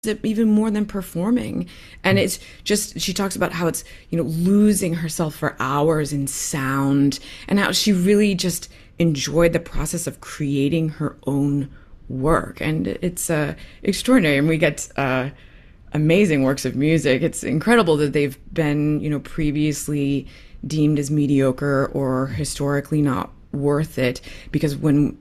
it even more than performing. And it's just, she talks about how it's, losing herself for hours in sound, and how she really just enjoyed the process of creating her own work. And it's extraordinary. And we get amazing works of music. It's incredible that they've been, previously deemed as mediocre or historically not worth it, because when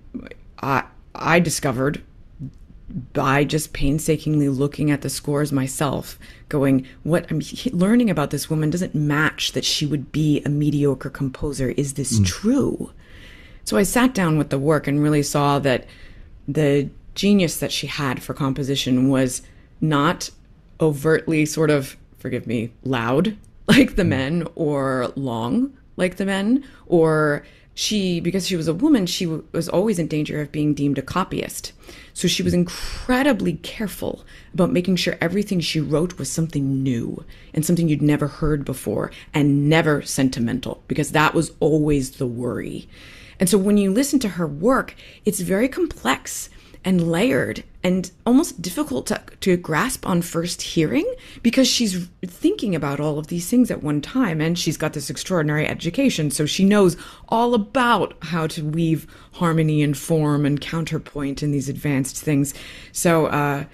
I discovered, by just painstakingly looking at the scores myself, going, what I'm learning about this woman doesn't match that she would be a mediocre composer. Is this true? So I sat down with the work and really saw that the genius that she had for composition was not overtly sort of, forgive me, loud like the men, or long like the men, or because she was a woman, she was always in danger of being deemed a copyist. So she was incredibly careful about making sure everything she wrote was something new and something you'd never heard before, and never sentimental, because that was always the worry. And so when you listen to her work, it's very complex and layered and almost difficult to grasp on first hearing, because she's thinking about all of these things at one time, and she's got this extraordinary education, so she knows all about how to weave harmony and form and counterpoint and these advanced things. So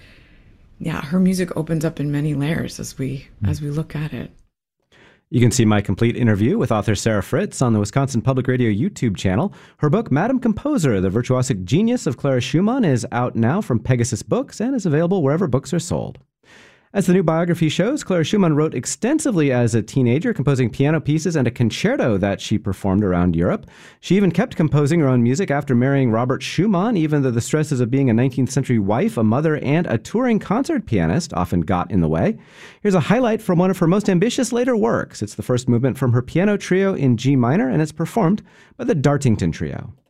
her music opens up in many layers as we look at it. You can see my complete interview with author Sarah Fritz on the Wisconsin Public Radio YouTube channel. Her book, Madame Composer, The Virtuosic Genius of Clara Schumann, is out now from Pegasus Books and is available wherever books are sold. As the new biography shows, Clara Schumann wrote extensively as a teenager, composing piano pieces and a concerto that she performed around Europe. She even kept composing her own music after marrying Robert Schumann, even though the stresses of being a 19th century wife, a mother, and a touring concert pianist often got in the way. Here's a highlight from one of her most ambitious later works. It's the first movement from her piano trio in G minor, and it's performed by the Dartington Trio.